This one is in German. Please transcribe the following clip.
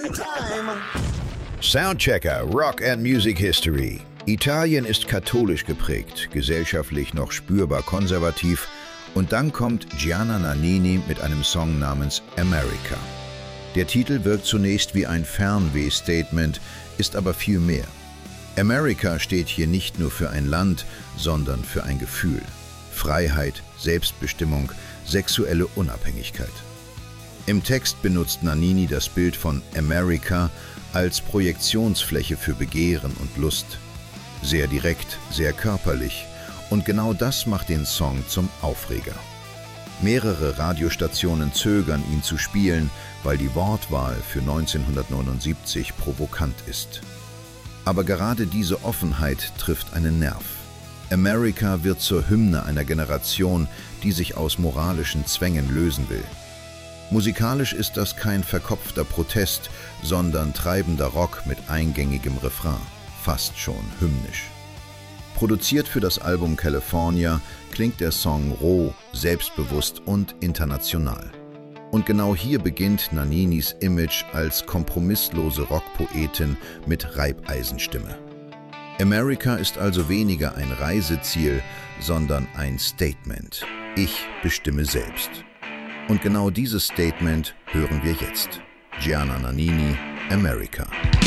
Soundchecker Rock and Music History. Italien ist katholisch geprägt, gesellschaftlich noch spürbar konservativ, und dann kommt Gianna Nannini mit einem Song namens America. Der Titel wirkt zunächst wie ein Fernweh-Statement, ist aber viel mehr. America steht hier nicht nur für ein Land, sondern für ein Gefühl. Freiheit, Selbstbestimmung, sexuelle Unabhängigkeit. Im Text benutzt Nannini das Bild von America als Projektionsfläche für Begehren und Lust. Sehr direkt, sehr körperlich, und genau das macht den Song zum Aufreger. Mehrere Radiostationen zögern, ihn zu spielen, weil die Wortwahl für 1979 provokant ist. Aber gerade diese Offenheit trifft einen Nerv. America wird zur Hymne einer Generation, die sich aus moralischen Zwängen lösen will. Musikalisch ist das kein verkopfter Protest, sondern treibender Rock mit eingängigem Refrain, fast schon hymnisch. Produziert für das Album California klingt der Song roh, selbstbewusst und international. Und genau hier beginnt Nanninis Image als kompromisslose Rockpoetin mit Reibeisenstimme. America ist also weniger ein Reiseziel, sondern ein Statement. Ich bestimme selbst. Und genau dieses Statement hören wir jetzt. Gianna Nannini, America.